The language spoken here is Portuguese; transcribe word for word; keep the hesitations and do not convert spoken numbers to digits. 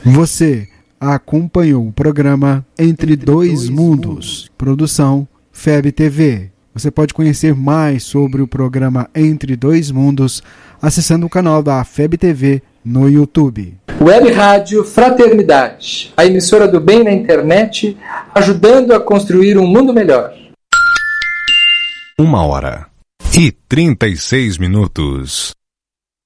Você acompanhou o programa Entre Dois Mundos, produção F E B T V. Você pode conhecer mais sobre o programa Entre Dois Mundos acessando o canal da F E B T V no YouTube. Web Rádio Fraternidade, a emissora do bem na internet, ajudando a construir um mundo melhor. Uma hora e trinta e seis minutos.